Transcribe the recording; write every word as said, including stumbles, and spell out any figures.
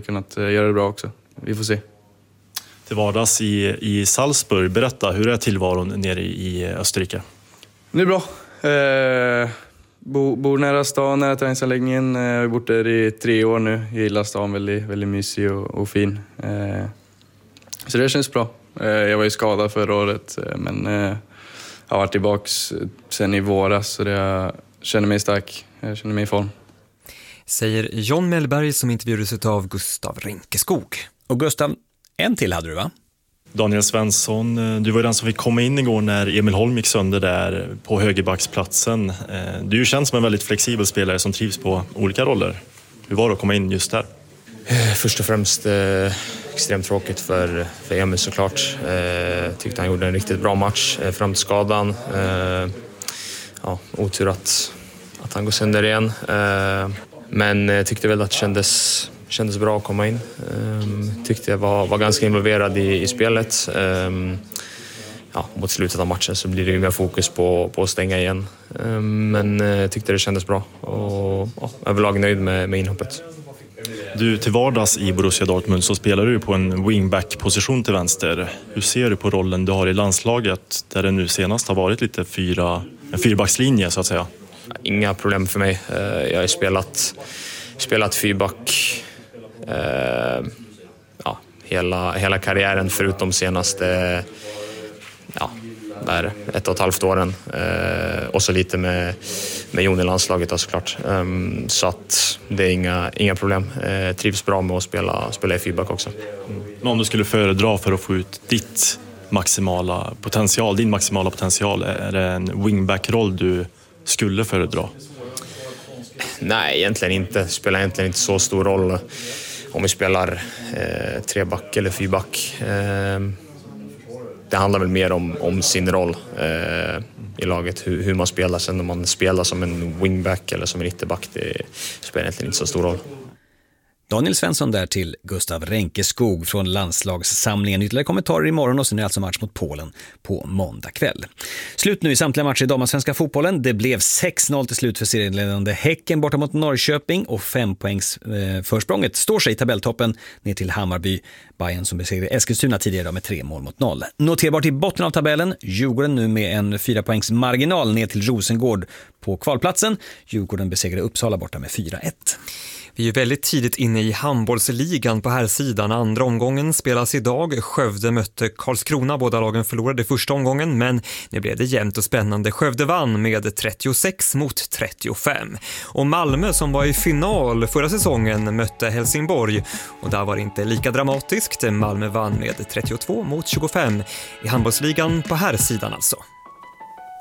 kunnat uh, göra det bra också. Vi får se. Till vardags i, i Salzburg, berätta, hur är tillvaron nere i, i Österrike? Det är bra. Uh, bo, bor nära stan, nära träningsanläggningen. Uh, jag har bott där i tre år nu. Jag gillar stan, väldigt, väldigt mysig och, och fin. Uh, så det känns bra. Uh, jag var ju skadad förra året, uh, men uh, jag har varit tillbaka sen i våras, så det, jag känner mig stark. Jag känner mig i form. Säger John Mellberg som intervjuades av Gustav Rinkeskog. Och Gustav, en till hade du, va? Daniel Svensson, du var den som fick komma in igår när Emil Holm gick sönder där på högerbacksplatsen. Du känns som en väldigt flexibel spelare som trivs på olika roller. Hur var det att komma in just där? Först och främst eh, extremt tråkigt för, för Emil såklart. Eh, tyckte han gjorde en riktigt bra match eh, fram till skadan. Eh, ja, otur att, att han går sönder igen. Eh, men eh, tyckte väl att det kändes, kändes bra att komma in. Eh, tyckte jag var, var ganska involverad i, i spelet. Eh, ja, mot slutet av matchen så blir det ju mer fokus på, på att stänga igen. Eh, men eh, tyckte det kändes bra och ja, överlag nöjd med, med inhoppet. Du, till vardags i Borussia Dortmund så spelar du på en wingback-position till vänster. Hur ser du på rollen du har i landslaget där det nu senast har varit lite fyra, en fyrbackslinje så att säga? Inga problem för mig. Jag har spelat, spelat fyrback eh, ja, hela, hela karriären förutom senaste ja, där, ett och ett halvt åren. Eh, och så lite med, med Jon i landslaget då, såklart. Um, så att det är inga, inga problem. Eh, trivs bra med att spela, spela i fyrback också. Mm. Men om du skulle föredra för att få ut ditt maximala potential, din maximala potential, är det en wingback-roll du skulle föredra? Nej, egentligen inte. Det spelar egentligen inte så stor roll om vi spelar eh, treback eller fyrback. Eh, Det handlar väl mer om, om sin roll eh, i laget, hur, hur man spelar. Sen om man spelar som en wingback eller som en ytterback, det spelar egentligen inte så stor roll. Daniel Svensson där till Gustav Rinkeskog från landslagssamlingen. Ytterligare kommentarer imorgon och sen är det alltså match mot Polen på måndag kväll. Slut nu i samtliga matcher i damallsvenska fotbollen. Det blev sex noll till slut för serieledande Häcken borta mot Norrköping och fem poängs eh, försprånget står sig i tabelltoppen ner till Hammarby. Bayern som besegrade Eskilstuna tidigare med tre mål mot noll. Noterbart i botten av tabellen, Djurgården nu med en fyra poängs marginal ner till Rosengård på kvalplatsen. Djurgården besegrade Uppsala borta med fyra ett. Vi är väldigt tidigt inne i handbollsligan på här sidan. Andra omgången spelas idag. Skövde mötte Karlskrona. Båda lagen förlorade första omgången, men nu blev det jämnt och spännande. Skövde vann med trettiosex mot trettiofem. Och Malmö som var i final förra säsongen mötte Helsingborg. Och där var det inte lika dramatiskt. Malmö vann med trettiotvå mot tjugofem i handbollsligan på här sidan alltså.